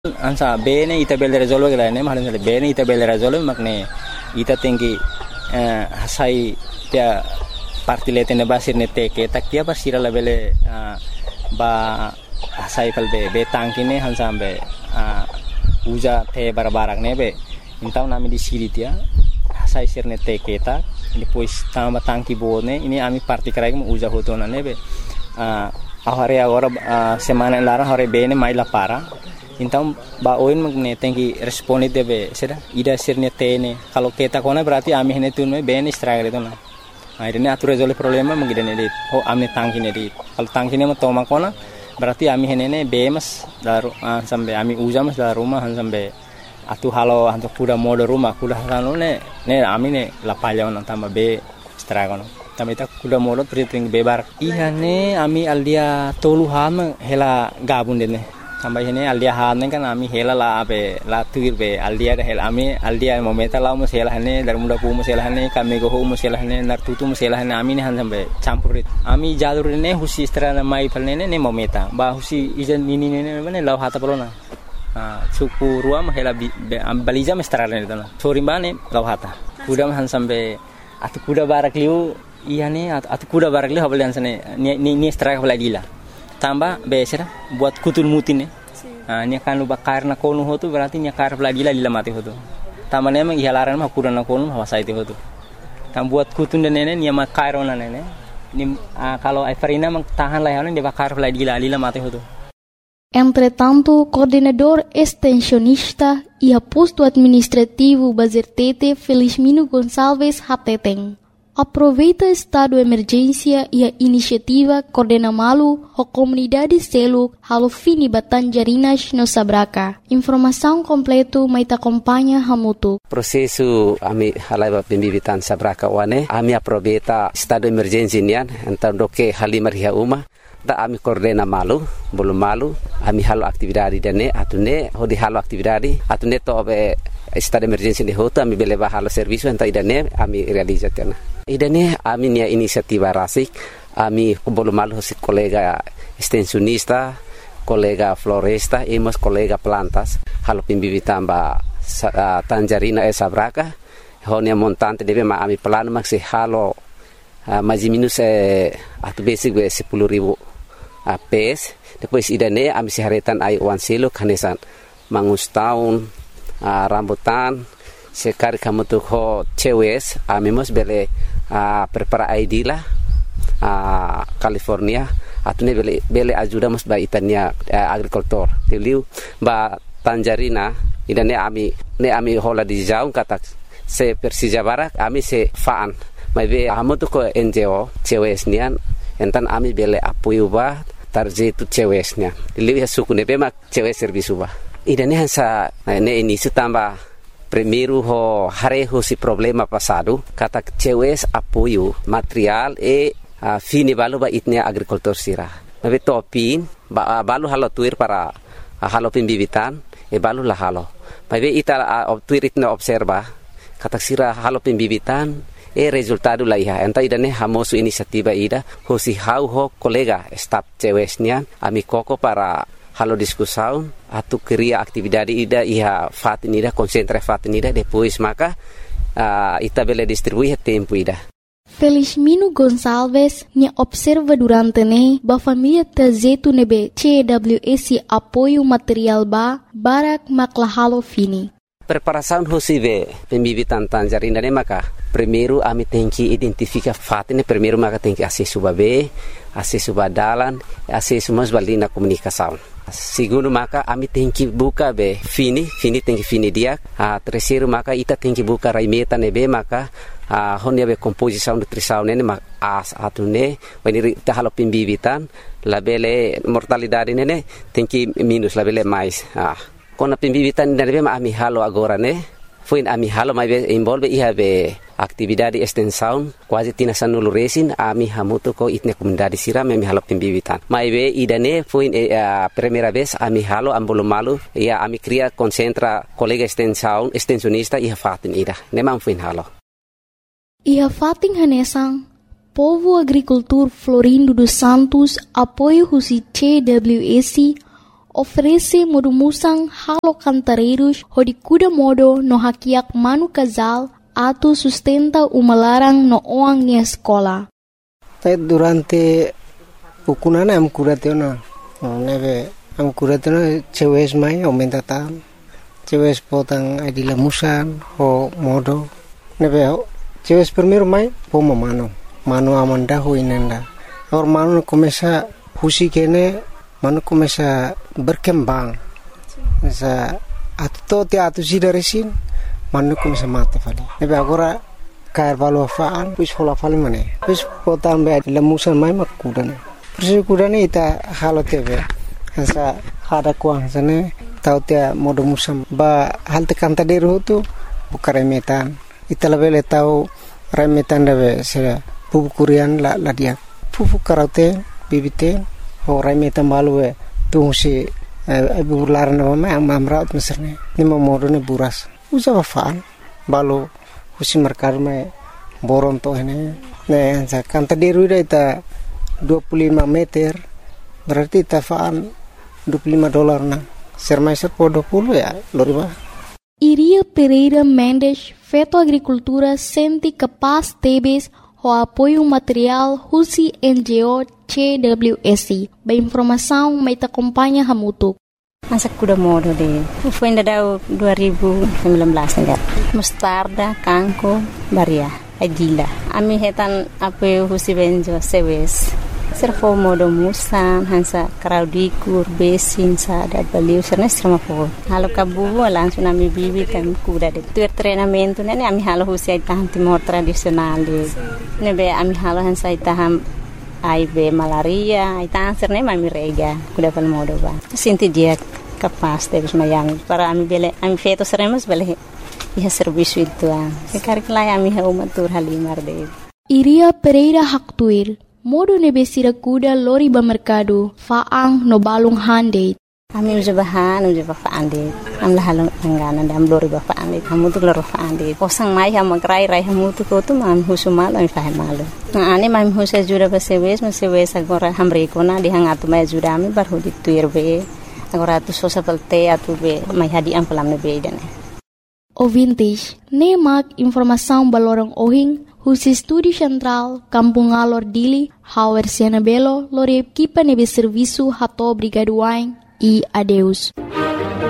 Ansa bene ita belle resolve grane mahalin sale bene ita belle resolve makne ita tengi hasai tia parti letene basir ne teke takia basira la bele ba hasai kalbe be tangkine hansambe uja te barabarak nebe intau nami di siri tia hasai sirne teke ta ini pois tamba tangki bone ini ami parti karai mu uja hotona nebe ahare agora semana lara hore bene mai la para. Então, baoin magne tengi responde debe sera ida sirne tene kalau kita kona berarti ami hene tunme ben struggle itu na ini atur resolve problema magidane dit ho amne tangkine dit kalau tangkine mo toma kona berarti ami hene ne bemas daru sampai ami uja mas daru rumah sampai atu halo hanto kuda modo rumah kuda halo ne ami ne la palya on tamba be struggle tamba ita kuda modo triting bebar iya ne ami aldia tolu ham hela gabun dene sampai ini aldia hanen kan ami hela la abe la tuir be aldia da hela ami aldia momenta la mo hela hane dar muda pu mo hela hane kami go mo hela hane nar tutu mo hela hane ami ne han sampai campurit ami jadur ne husi strana mai palne ne momenta ba husi ijan nini ne ne law hata polona suku ruam hela balija mestrana ne dana sori bane law hata kuda han sampai atu kuda barak liu iya ne atu kuda barak liu habal sane ni straka balagila tambah besera buat kutul mutin ni akan lupa karena konu hotu berarti ni kar lagi lila mati hotu tambah memang ihalaran mah kurang konu hawasa itu hotu tam buat kutun dan nene ni mak kairona nene ni kalau Everina mang tahan lah dia bakar lagi lila mati hotu. Entre tanto, coordenador extensionista e posto administrativo Bazertete Felizmino Gonçalves Hateteng aproveita estado de emergência e a iniciativa Coordena Malu a comunidade selo halo fini Batanjarinas no Sabraca. Informação completo mai te acompanha hamutu. Prosesu ami halai pembibitan Sabraca wane ami aproveita estado de emergência nian então do que halimar ria uma da ami Coordena Malu bolu malu ami halo aktividade dane atune hodi halo aktividade atune to be estado de emergência de hoto ami beleva halo serviço então idane ami realizatena. Idane ami nia inisiativa rasik ami bolu malu hosi kolega extensionista kolega floresta e mas kolega plantas halo pimbibitan ba Tanjarina e Sabraca honia montante deve ma ami plano maxi halo mais minus atu basic be 10.000 PS depois idane ami siharetan ai wan selo kanesan mangus tahun rambutan sekali kamu tuh ho cewes ami mos bele prepara ID lah California atune bele ajuda mos ba itania agricultor tiliu ba Tanjarina idane ami hola di jaung kata se Persija Barak ami se faan mai be amo tuh ko NGO cewes nian entan ami bele apoio ba tarje tu cewesnya tiliu ya suku ne mak cewes servisu ba idane hansa ne ini sutamba primeiro ho hareho si problema passado kata cewes apoio material e fini balu ba itnia agricultor sira nabe topin balu halo tuir para halo pembibitan e balu la halo babe ita tuir itna observa kata sira halo pembibitan e resultado la iha enta idane hamosu inisiativa ida hosi hau ho kolega staff cewesnya ami koko para halo discussão atu cria atividade ida iha fatin ida concentra fatin ida depois maka ita bele distribuir tempo ida. Felizmino Gonçalves nia observa durante ne ba família tazetu nebe CWS apoio material ba barak makla halo fini. Preparação hosive pembibitan Tanjarina ne maka primeiro ami tenki identifica fatin primeiro maka tenki acesso babe acesso badalan acesso mas balina comunicação. Segundo maka ami tenki buka be fini tenki fini dia terceiro maka ita tenki buka raimeta nebe maka honia be composição nutrição nene atune when ita halo pembibitan labele mortalidade nene tenki minus labele mais kona pembibitan nebe ma ami halo agora ne foi ami halo mai be involve iha be atividade extensão quase tina sanulu resin ami hamuto ko itne comunidade sira ami halo pembibitan mai be idane foi primeira vez ami halo ambolo malu ia ami cria concentra colega extensionista iha fatin ida nemam foi halo iha fatin hanesang Povo Agricultor Florindo dos Santos apoio husi CWS oferece modo musang halo cantareiros hodi kuda modo no hakiak manu casal atu sustenta uma larang no oang nia sekolah. Durante pukunana am kuratena neve am kuratena cewes mai aumenta tan cewes potang adila musan ho modo neve cewes primero mai poma mano amanda ho inenda or mano começa husi kene mano começa berkembang sa atto te atu sidaresin mano começa mate fali neve agora cair valo faan pus hola fali mane pus potang be adila musan mai makudane persi kudane ita halo tebe sa hada kuang sana tau tia modo musam ba halte kanta deru tu bukare metan itala bele tau remetan debe se pupu kurian la dia pupu karaute bibite ho remetan balue tu si ibu laran nama amra meserne ni modo ne buras usa fan balu husi merkar me boron to ne sa kanta deru ita 25 meter berarti tafaan $25 na sermaiser po 20 ya loriba. Iria Pereira Mendes, Feto Agricultura senti capaz tebes o apoio material Husi NGO CWSI. Ba informação mai te acompanha hamutuk. Masa kuda modo de. Foi ainda deu 2019 enggak. Mustarda, kangko, baria, adila. Ami hetan apoio Husi Benjo sewes. Servo modo musan hansa kraudikur besin sa da baliu serna serma po halo kabubu langsung ami bibi kan kuda de tuer treinamento ne ami halo husi taham timor tradisional de nebe ami halo hansa taham aibe malaria ita serne mami rega kuda pal modo ba sinti dia kapas de mayang para ami bele ami feto seremos bele iha serviço itu sekarang lai ami ha umatur halimar de Iria Pereira Haktuir modo nebe sira kuda lori ba merkado faang no balung hande. Ami uja bahan uja faande. Am la halong ngana dam lori ba faande. Kamu tu lori faande. Posang mai ha magrai rai hamu tu ko tu mam husumal ami fahe malu. Na ani mam husa jura ba sewes agora hamre kona di hangatu mai jura ami bar hodi tuirbe. Agora tu sosa pelte atu be mai hadi am pelam nebe idane. Ouvintes, nemak informação balorong ohing Husi Studi Central, Kampung Alor Dili, Hauer Siena Belo, lori equipa nebe serviço hato brigaduain e adeus.